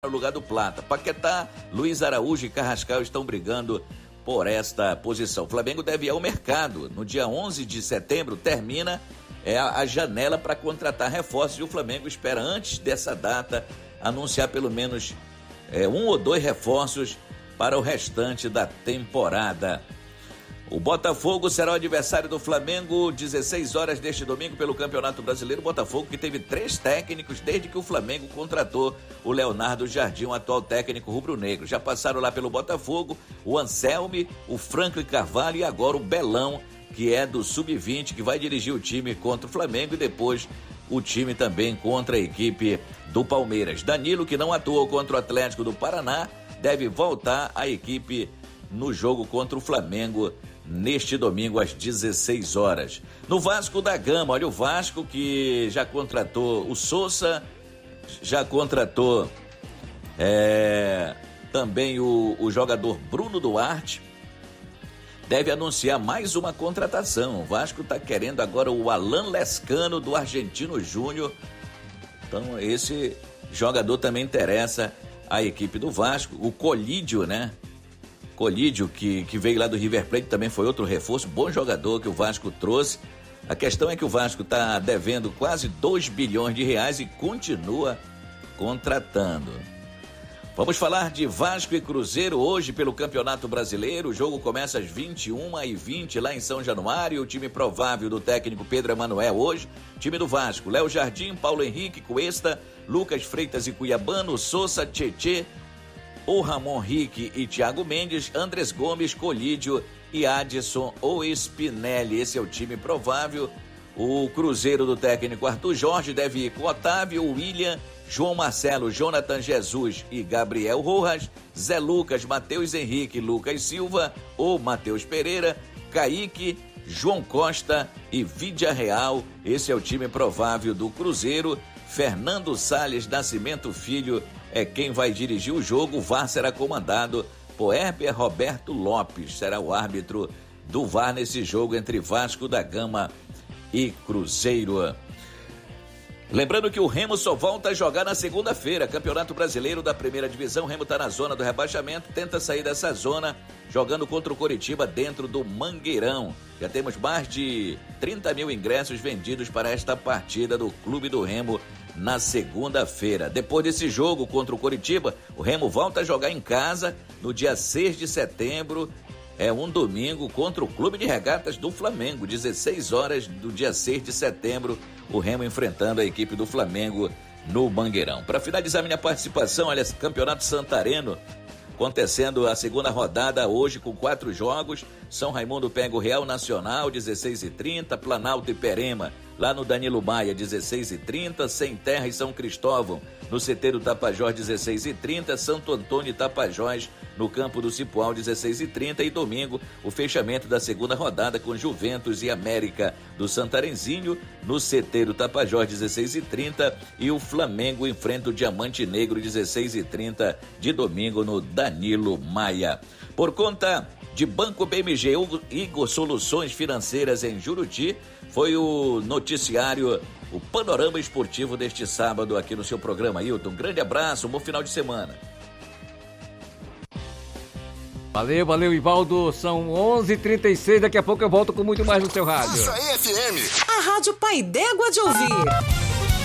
no lugar do Plata. Paquetá, Luiz Araújo e Carrascal estão brigando por esta posição. O Flamengo deve ir ao mercado. No dia 11 de setembro termina a janela para contratar reforços e o Flamengo espera, antes dessa data, anunciar pelo menos 1 ou 2 reforços para o restante da temporada. O Botafogo será o adversário do Flamengo 16 horas deste domingo pelo Campeonato Brasileiro. Botafogo que teve 3 técnicos desde que o Flamengo contratou o Leonardo Jardim, o atual técnico rubro-negro. Já passaram lá pelo Botafogo o Anselme, o Franklin Carvalho e agora o Belão, que é do Sub-20, que vai dirigir o time contra o Flamengo e depois o time também contra a equipe do Palmeiras. Danilo, que não atuou contra o Atlético do Paraná, deve voltar à equipe no jogo contra o Flamengo neste domingo às 16 horas. No Vasco da Gama, olha o Vasco que já contratou o Sousa, já contratou também o jogador Bruno Duarte, deve anunciar mais uma contratação. O Vasco está querendo agora o Alan Lescano do Argentino Júnior, então esse jogador também interessa a equipe do Vasco. O Colídio, né? Colídio, que veio lá do River Plate, também foi outro reforço, bom jogador que o Vasco trouxe. A questão é que o Vasco está devendo quase 2 bilhões de reais e continua contratando. Vamos falar de Vasco e Cruzeiro hoje pelo Campeonato Brasileiro. O jogo começa às 21h20 lá em São Januário. O time provável do técnico Pedro Emanuel hoje. Time do Vasco: Léo Jardim, Paulo Henrique, Cuesta, Lucas Freitas e Cuiabano, Sousa, Tietê, o Ramon Rique e Thiago Mendes, Andrés Gomes, Colídio e Adson ou Spinelli. Esse é o time provável. O Cruzeiro do técnico Arthur Jorge deve ir com Otávio, William, João Marcelo, Jonathan Jesus e Gabriel Rojas, Zé Lucas, Matheus Henrique, Lucas Silva ou Matheus Pereira, Kaique, João Costa e Vídia Real. Esse é o time provável do Cruzeiro. Fernando Salles Nascimento Filho é quem vai dirigir o jogo. O VAR será comandado por Herbert Roberto Lopes, será o árbitro do VAR nesse jogo entre Vasco da Gama e Cruzeiro. Lembrando que o Remo só volta a jogar na segunda-feira, Campeonato Brasileiro da Primeira Divisão. O Remo está na zona do rebaixamento, tenta sair dessa zona jogando contra o Coritiba dentro do Mangueirão. Já temos mais de 30 mil ingressos vendidos para esta partida do Clube do Remo na segunda-feira. Depois desse jogo contra o Coritiba, o Remo volta a jogar em casa no dia 6 de setembro, um domingo, contra o Clube de Regatas do Flamengo, 16 horas do dia 6 de setembro, o Remo enfrentando a equipe do Flamengo no Mangueirão. Para finalizar minha participação, olha, Campeonato Santareno, acontecendo a segunda rodada hoje com 4 jogos. São Raimundo pega o Real Nacional, 16h30, Planalto e Perema, lá no Danilo Maia, 16h30, Sem Terra e São Cristóvão, no CT do Tapajós, 16h30, Santo Antônio e Tapajós, no campo do Cipual, 16h30, e domingo, o fechamento da segunda rodada com Juventus e América do Santarenzinho, no CT do Tapajós, 16h30, e o Flamengo enfrenta o Diamante Negro, 16h30, de domingo, no Danilo Maia. Por conta de Banco BMG, Igor Soluções Financeiras em Juruti, foi o noticiário, o panorama esportivo deste sábado aqui no seu programa. Hilton, um grande abraço, um bom final de semana. Valeu, Ivaldo. São 11h36, daqui a pouco eu volto com muito mais no seu rádio. Isso aí, FM. A Rádio Pai d'Égua de ouvir.